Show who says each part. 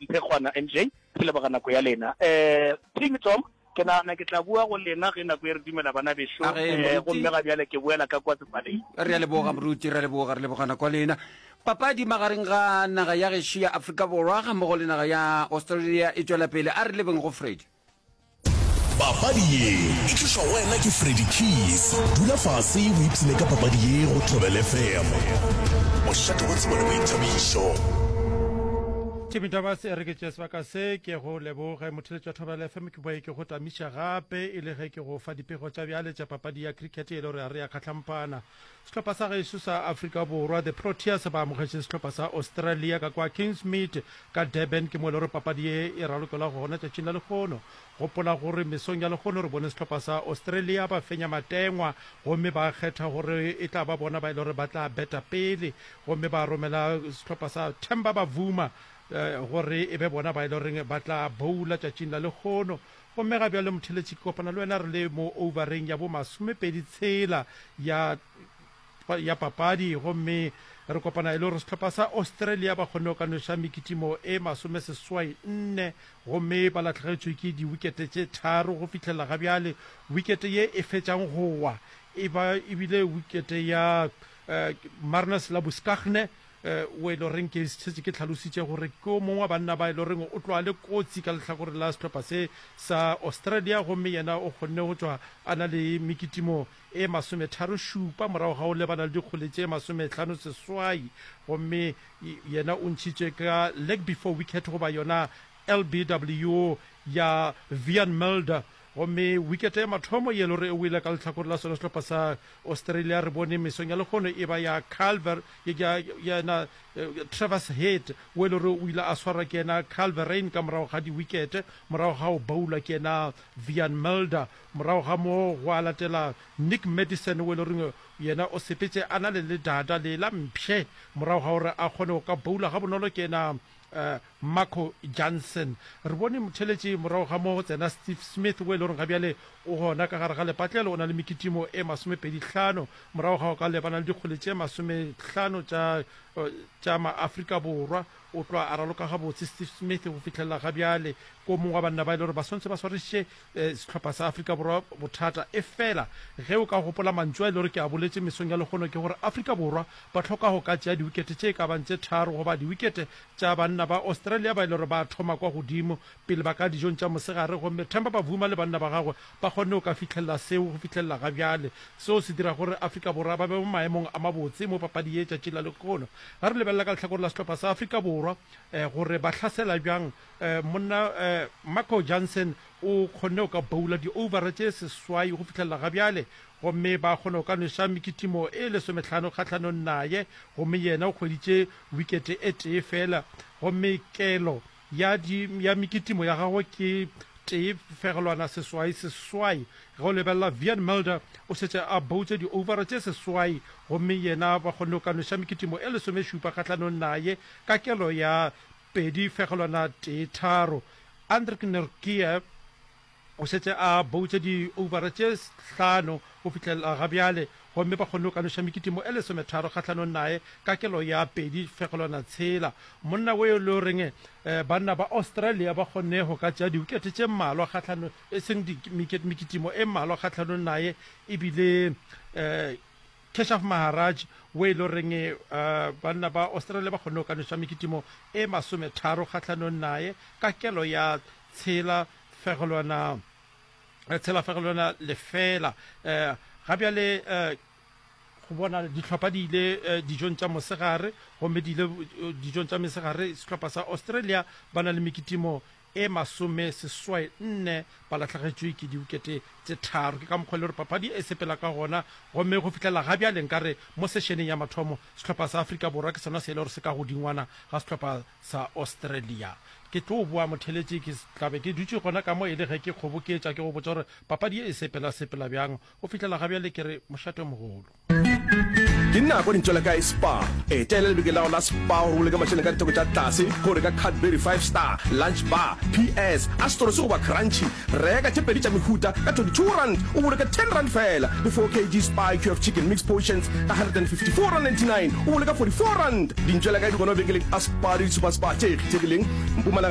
Speaker 1: mphe gona NJ pele ba kana go ya lena Ting Tom ke na ke tla bua go lena ge na go re dimela bana besho go mme ga bjale ke buela ka kwa tsepaleng
Speaker 2: re le boga bruti re le bogana kwa lena papadi magareng ga naga ya gesho ya Afrika Borwa ga mo go le naga ya Australia e tswela pele a re lebeng go Fred
Speaker 3: papadi ye e tloša wena ke Freddy Keys dula fase o ipsene ka papadi ye go Thobela FM mošate go tsebana boithabišo
Speaker 4: Timitaba se re ke tsebaka se ke go leboga motheletši wa Thobela FM ke boe ke go tamiša gape e le ge ke go fa dipego tša bjale tša papadi ya cricket e le gore a re ya kgatlampana sehlopha sa gešo sa Afrika Borwa the Proteas ba amogetše sehlopha sa Australia ka kwa Kingsmead ka Durban ke mo le gore papadi e ralokelwa gona tšatšing la lekgono gopola gore mesong ya lekgono re bone sehlopha sa Australia ba fenya matengwa gomme ba kgetha gore e tla ba bona ba e le gore ba tla beta pele gomme ba romela sehlopha sa Themba Bavuma gore e be bona ba ile reng ba tla boula tšatšing la lekgono gomme ga bjale motheletši ke kopana le wena re le mo overeng ya bo 26 ya papadi gomme re kopana e le gore sehlopha sa Australia ba kgonne ka noša mekitimo e 34 gomme ba latlhegetswe ke diwikete tše 3 go fitlhela ga bjale wikete ye e fetšang go wa ebile wikete ya Marnus Labuschagne o e le reng ke setse ke tlhalositše gore ke o mongwe wa banna ba e le reng o tloa le kotsi ka lehlakore la sehlopha se sa Australia gomme yena o kgonne go tswa a na le mekitimo e 37 morago ga o lebana le dikgole tše 55 gomme yena o ntšhitše ka leg before wicket goba yona LBW ya Vian Mulder gomme wicket ya mathomo ye le gore e wile ka lehlakore la sona sehlopha sa Australia re bone mesong ya lekgono e ba ya Calver yana Travis Head o le gore o ile a swara ke yena Calverain ka morago ga di-wicket morago ga o baula ke yena Vian Mulder morago ga mo go a latela Nick Madison o le gore yena o sepetse a na le ledada le la mpšhe morago ga gore a kgone go ka baula ga bonolo ke yena Marco Johnson re bone motheletši morago ga mo tsena Steve Smith o e le gore ga bjale o gona ka gare ga lepatlelo o na le mekitimo e 25 morago ga o ka lebana le dikgole tše 50 tša maAfrika Borwa o tloa a raloka ga botse Steve Smith go fitlhelela ga bjale ko mongwe wa banna ba e le gore ba swantse ba swarišitše sehlopha sa Afrika Borwa bothata e fela ge o ka gopola mantšu a e le gore ke a boletše mesong ya lekgono ke gore Afrika Borwa ba tlhoka go ka tšea diwikete tše ka bang tše 3 goba diwikete tša banna ba Australia ba e le gore ba thoma kwa godimo pele ba ka dijong tša mosegare gomme Themba Bavuma le banna ba gagwe ba kgonne go ka fitlhelela seo go fitlhelela ga bjale seo se dira gore Afrika Borwa ba be mo maemong a mabotse mo papadi ye tšatši la lekgono ga re lebelela ka lehlakore la sehlopha sa Afrika Borwa gore ba hlasela bjang monna Marco Johnson o kgonne ka baula di-over tše seswai go fitlhelela ga bjale gomme ba kgone ka noša mekitimo e 15 kgatlhanong naye gomme yena o kgweditše wikete e tee fela gomme kelo ya mekitimo ya gagwe ke tee fegelwana seswai go lebelela Vian Mulder o setse a boutse di-over tše seswai gomme yena ba kgonne ka noša mekitimo e 17 kgatlhanong naye ka kelo ya 2 fegelwana tee 3 Andrik Nerkia o setse a boutse di-over tše 5 go fitlhelela ga bjale gomme ba kgonne ka noša mekitimo e 13 kgatlhanong naye ka kelo ya 2 fegelwana 6 monna o e le reng banna ba Australia ba kgonne go ka tšea diwikete tše mmalwa kgatlhano e seng mekitimo e mmalwa kgatlhanong naye ebile Keshav Maharaj o e le reng banna ba Australia ba kgonne ka noša mekitimo e 30 kgatlhanong naye ka kelo ya 6 fegelwana lefela ga bjale go bona dihlopha di ile dijong tša mosegare gomme di ile dijong tša mosegare sehlopha sa Australia ba na le mekitimo e 14 ba latlhegetswe ke diwikete tše 3 ke ka mokgwa le gore papadi e sepela ka gona gomme go fitlhela ga bjale nkare mo sessioneng ya mathomo sehlopha sa Afrika Borwa ke sona se e le gore se ka godingwana ga sehlopha sa Australia ke tlo bua motheletši ke tlabe ke dutse gona ka mo e le ge ke kgoboketša ke go botsa gore papadi e sepela bjang go fitlhela ga bjale ke re mošate mogolo
Speaker 3: ke nako dintšwela ka spa etela lebeke lao la spa gore o le ka mašheleng ka diteko tša tlase gore ka Cadbury 5 star lunch bar PS astoro se goba crunchy reka tše pedi tša mehuta ka 22 rand o bole ka 10 rand fela le 4 kg spa IQ chicken mix portions ka 154.99 o bole ka 44 rand dintšwela ka di gona bekeleng a spa le di super spa tše kgethegileng